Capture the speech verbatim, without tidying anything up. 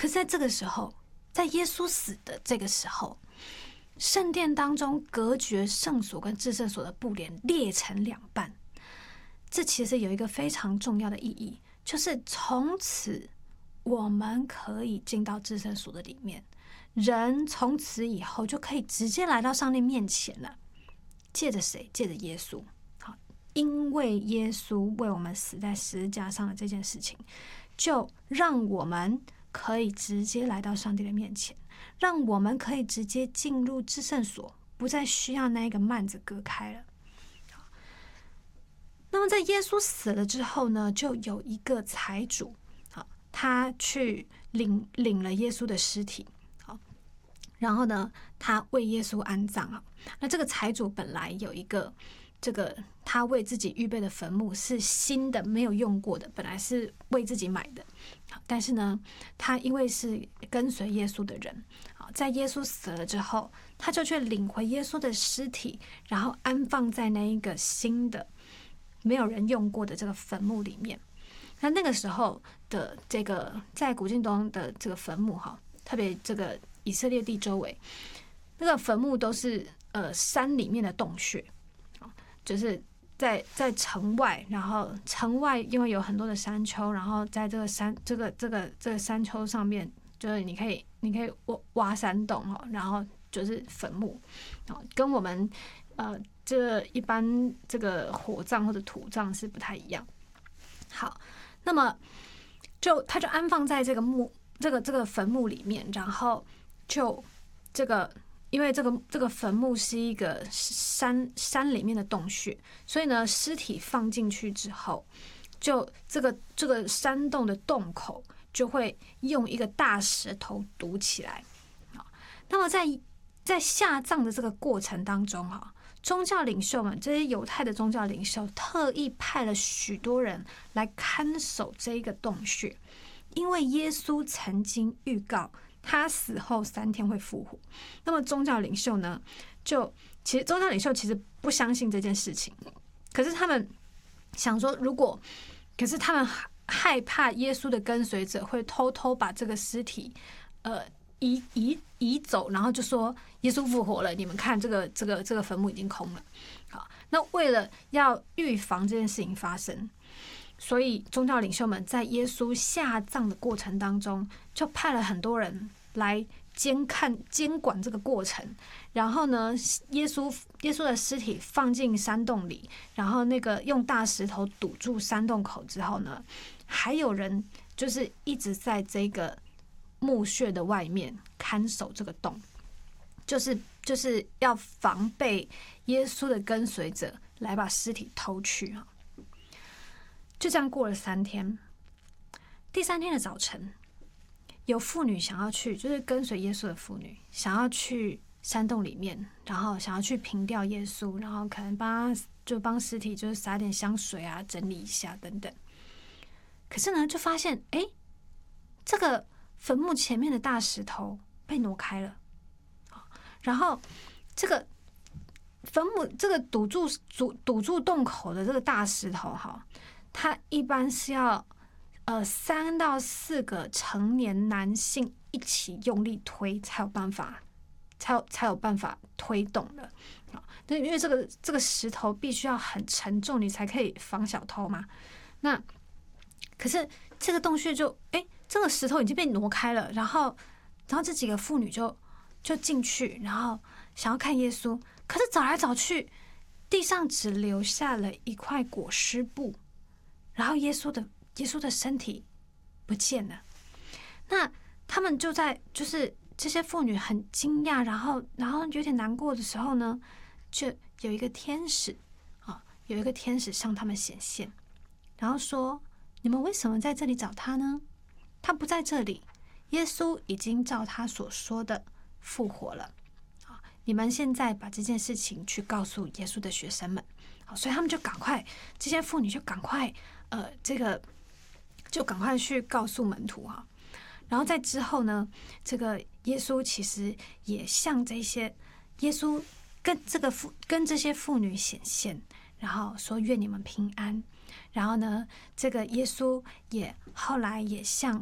可是在这个时候，在耶稣死的这个时候，圣殿当中隔绝圣所跟至圣所的布帘裂成两半。这其实有一个非常重要的意义，就是从此我们可以进到至圣所的里面，人从此以后就可以直接来到上帝面前了。借着谁？借着耶稣。好，因为耶稣为我们死在十字架上的这件事情，就让我们可以直接来到上帝的面前，让我们可以直接进入至圣所，不再需要那一个幔子隔开了。那么在耶稣死了之后呢，就有一个财主，他去领领了耶稣的尸体，然后呢，他为耶稣安葬。那这个财主本来有一个这个他为自己预备的坟墓是新的，没有用过的，本来是为自己买的。但是呢，他因为是跟随耶稣的人，在耶稣死了之后，他就去领回耶稣的尸体，然后安放在那一个新的没有人用过的这个坟墓里面。那那个时候的这个在古近东的这个坟墓哈，特别这个以色列地周围，那个坟墓都是呃山里面的洞穴，就是在在城外，然后城外因为有很多的山丘，然后在这个山这个这个这个山丘上面，就是你可以你可以挖挖山洞哈，然后就是坟墓，跟我们呃这一般这个火葬或者土葬是不太一样。好，那么就他就安放在这个墓这个这个坟墓里面，然后就这个。因为这个这个坟墓是一个山山里面的洞穴，所以呢，尸体放进去之后，就这个这个山洞的洞口就会用一个大石头堵起来。那么在在下葬的这个过程当中，哈，宗教领袖们，这些犹太的宗教领袖特意派了许多人来看守这一个洞穴，因为耶稣曾经预告。他死后三天会复活，那么宗教领袖呢？就其实宗教领袖其实不相信这件事情，可是他们想说，如果可是他们害怕耶稣的跟随者会偷偷把这个尸体呃移移移走，然后就说耶稣复活了，你们看这个这个这个坟墓已经空了。好，那为了要预防这件事情发生。所以宗教领袖们在耶稣下葬的过程当中，就派了很多人来监看、监管这个过程。然后呢，耶稣耶稣的尸体放进山洞里，然后那个用大石头堵住山洞口之后呢，还有人就是一直在这个墓穴的外面看守这个洞，就是就是要防备耶稣的跟随者来把尸体偷去啊。就这样过了三天，第三天的早晨，有妇女想要去，就是跟随耶稣的妇女想要去山洞里面，然后想要去凭吊耶稣，然后可能帮就帮尸体就是撒点香水啊，整理一下等等。可是呢，就发现哎，这个坟墓前面的大石头被挪开了，然后这个坟墓这个堵住堵堵住洞口的这个大石头哈。他一般是要，呃，三到四个成年男性一起用力推，才有办法，才有才有办法推动的。啊，那因为这个这个石头必须要很沉重，你才可以防小偷嘛。那可是这个洞穴就，哎，这个石头已经被挪开了，然后，然后这几个妇女就就进去，然后想要看耶稣，可是找来找去，地上只留下了一块裹尸布。然后耶稣的耶稣的身体不见了，那他们就在就是这些妇女很惊讶，然后然后有点难过的时候呢，就有一个天使啊，有一个天使向他们显现，然后说：“你们为什么在这里找他呢？他不在这里，耶稣已经照他所说的复活了。啊，你们现在把这件事情去告诉耶稣的学生们。”好，所以他们就赶快，这些妇女就赶快。呃，这个就赶快去告诉门徒哈，然后在之后呢，这个耶稣其实也向这些耶稣跟这个妇跟这些妇女显现，然后说愿你们平安。然后呢，这个耶稣也后来也向